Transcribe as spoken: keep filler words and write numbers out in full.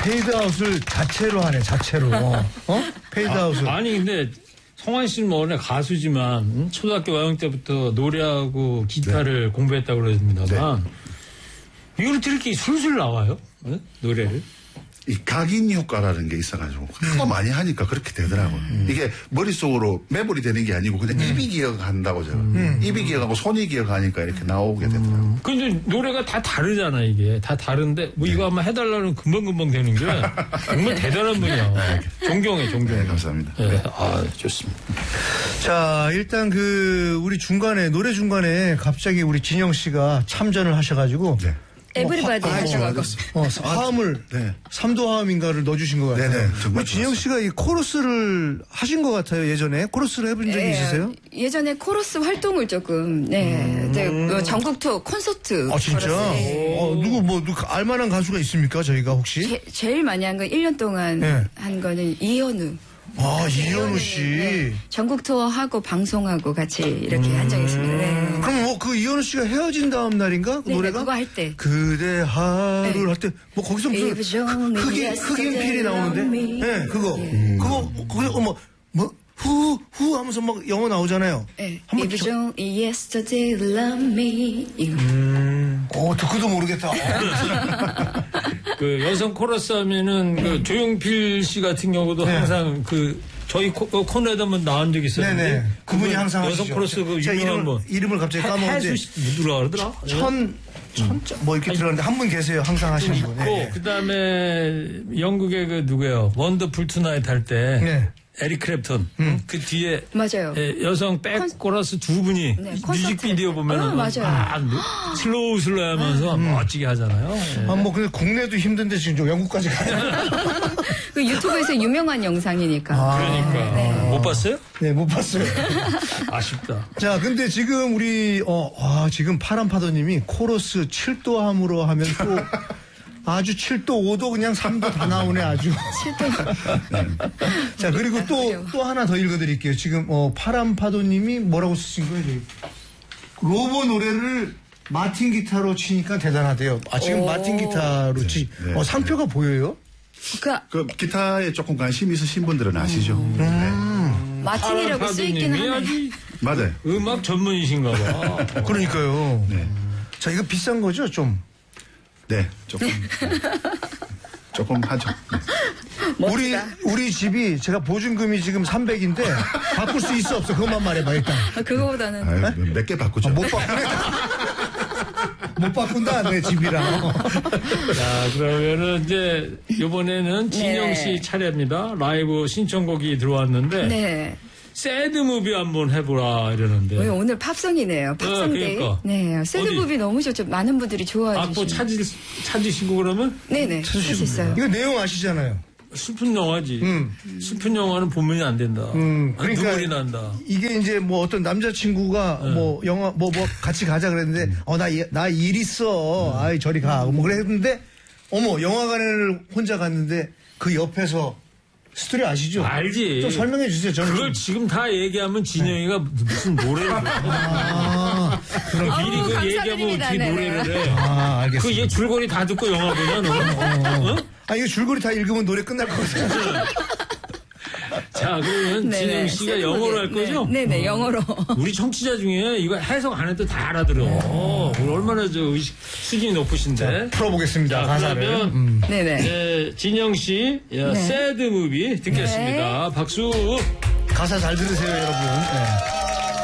페이드아웃을 자체로 하네, 자체로. 어? 페이드아웃을. 아, 아니, 근데 성환 씨는 뭐 원래 가수지만 음? 초등학교 과정 때부터 노래하고 기타를 네. 공부했다고 그러십니다만 네. 이걸 들을 술술 나와요? 네? 노래를? 이 각인 효과라는 게 있어가지고 하도 음. 많이 하니까 그렇게 되더라고요. 음. 이게 머릿속으로 매몰이 되는 게 아니고 그냥 음. 입이 기억한다고 제가. 음. 입이 기억하고 손이 기억하니까 이렇게 나오게 되더라고요. 음. 근데 노래가 다 다르잖아 이게. 다 다른데 뭐 이거 한번 해달라는 금방금방 되는 게 정말 대단한 분이야. 네. 존경해 존경해. 네, 감사합니다. 네. 네. 아 좋습니다. 자 일단 그 우리 중간에 노래 중간에 갑자기 우리 진영 씨가 참전을 하셔가지고 네. 에브리바디 하셔가지고 어, 화음을 네. 삼도 화음인가를 넣어주신 것 같아요. 네네, 우리 진영 씨가 이 코러스를 하신 것 같아요. 예전에 코러스를 해본 적이 네, 있으세요? 예전에 코러스 활동을 조금 네, 음. 네 뭐 전국 투어 콘서트. 아 진짜? 어, 누구 뭐 누구 알만한 가수가 있습니까? 저희가 혹시? 제, 제일 많이 한 건 일 년 동안 네. 한 거는 이현우. 아, 이현우 씨. 네. 전국 투어하고 방송하고 같이 이렇게 음... 한 적이 있습니다. 네. 그럼 뭐 그 이현우 씨가 헤어진 다음 날인가? 그 네, 노래가? 그거 할 때. 그대 하루를 네. 할 때, 뭐 거기서 무슨 흑인, 흑인 필이 나오는데? 네, 그거. 음. 그거, 그거, 어머, 뭐, 후, 후 하면서 막 영어 나오잖아요. 네. 한번 If you yesterday love me. 음. 오, 듣고도 모르겠다. 그 여성 코러스 하면은 그 조용필 씨 같은 경우도 네. 항상 그 저희 코, 코너에도 한번 나온 적이 있었는데 네네. 그분이 항상 여성 하시죠. 코러스 그 유명한 이름을, 뭐 이름을 갑자기 까먹었는데 누구라 그러더라? 천 천자 뭐 이렇게 들었는데 한 분 계세요. 항상 하시는 분. 네. 그다음에 영국의 그 누구예요? 원더풀 투나잇 할 때 네. 에릭 크랩턴 음. 그 뒤에 맞아요. 예, 여성 백 콘... 코러스 두 분이 네, 뮤직비디오 보면은 어, 맞아요. 아, 슬로우 슬로우 하면서 음. 멋지게 하잖아요. 예. 아, 뭐 근데 국내도 힘든데 지금 좀 영국까지 가요. 그 유튜브에서 유명한 영상이니까. 아, 그러니까 네. 못 봤어요? 네, 못 봤어요. 아쉽다. 자, 근데 지금 우리 어, 아, 지금 파란파도님이 코러스 칠 도함으로 하면 또 아주 칠 도, 오 도 그냥 삼 도 다 나오네 아주. 칠 도. 자, 그리고 또, 또 하나 더 읽어드릴게요. 지금, 어, 파란파도님이 뭐라고 쓰신 거예요? 로보 노래를 마틴 기타로 치니까 대단하대요. 아, 지금 마틴 기타로 치, 네, 네, 어, 상표가 네. 보여요? 그, 그, 기타에 조금 관심 있으신 분들은 아시죠? 음. 네. 마틴이라고 쓰이긴 하네. 맞아요. 음악 전문이신가 봐. 그러니까요. 네. 자, 이거 비싼 거죠, 좀? 네, 조금. 조금 하죠. 네. 우리, 우리 집이 제가 보증금이 지금 삼백인데 바꿀 수 있어, 없어? 그것만 말해봐, 일단. 아, 그거보다는. 아유, 네? 몇 개 바꾸죠. 아, 못 바꾸네. 못 바꾼다, 내 집이랑. 자, 그러면은 이제 이번에는 진영 씨 네. 차례입니다. 라이브 신청곡이 들어왔는데. 네. 새드 무비 한번 해보라 이러는데. 왜 오늘 팝송이네요. 팝송데이. 네, 그러니까. 네, 새드 무비 너무 좋죠. 많은 분들이 좋아해 주시고. 악보 찾으, 찾으시고 그러면? 네네. 찾을 수 있어요. 이거 내용 아시잖아요. 슬픈 영화지. 음. 슬픈 영화는 보면이 안 된다. 음, 그러니까 눈물이 난다. 이게 이제 뭐 어떤 남자친구가 네. 뭐 영화 뭐 뭐 같이 가자 그랬는데 음. 어, 나, 나 일 있어. 음. 아이, 저리 가. 뭐 그랬는데 어머, 영화관을 혼자 갔는데 그 옆에서 스토리 아시죠? 알지. 좀 설명해 주세요. 저는 그걸 좀... 지금 다 얘기하면 진영이가 네. 무슨 노래를 아, 그럼 미리 그 얘기하면 어떻게 네네. 노래를 해. 아, 알겠습니다. 그 얘 줄거리 다 듣고 영화 보냐, 너? 어, 어. 아, 이거 줄거리 다 읽으면 노래 끝날 것 같아요. 자, 그러면 진영 씨가 영어로 할 거죠? 네네, 네, 영어로. 우리 청취자 중에 이거 해석 안 해도 다 알아들어. 어, 얼마나 저 의식, 수준이 높으신데. 자, 풀어보겠습니다. 자, 가사를. 그러면 음. 네네. 네, 진영 씨, 네. 새드 무비 듣겠습니다. 네. 박수. 가사 잘 들으세요, 여러분. 네.